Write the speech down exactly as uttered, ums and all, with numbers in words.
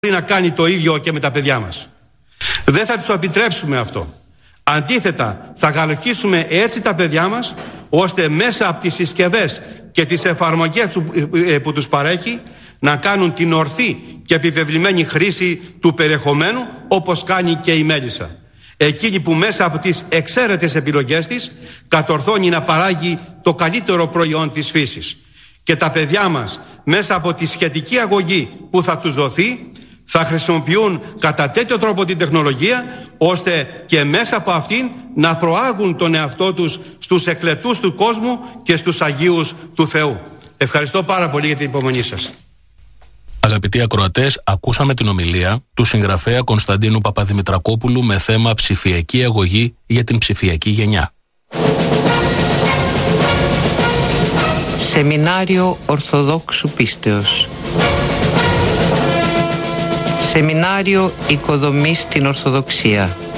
να κάνει το ίδιο και με τα παιδιά μας. Δεν θα τους το επιτρέψουμε αυτό. Αντίθετα, θα καλοκίσουμε έτσι τα παιδιά μας, ώστε μέσα από τις συσκευές και τις εφαρμογές που τους παρέχει να κάνουν την ορθή και επιβεβλημένη χρήση του περιεχομένου, όπως κάνει και η Μέλισσα. Εκείνη που μέσα από τις εξαίρετες επιλογές της κατορθώνει να παράγει το καλύτερο προϊόν της φύσης. Και τα παιδιά μας, μέσα από τη σχετική αγωγή που θα τους δοθεί, θα χρησιμοποιούν κατά τέτοιο τρόπο την τεχνολογία, ώστε και μέσα από αυτήν να προάγουν τον εαυτό τους στους εκλετούς του κόσμου και στους Αγίους του Θεού. Ευχαριστώ πάρα πολύ για την υπομονή σας. Αγαπητοί ακροατές, ακούσαμε την ομιλία του συγγραφέα Κωνσταντίνου Παπαδημητρακόπουλου με θέμα ψηφιακή αγωγή για την ψηφιακή γενιά. Σεμινάριο Ορθοδόξου Πίστεως. Σεμινάριο Οικοδομής στην Ορθοδοξία.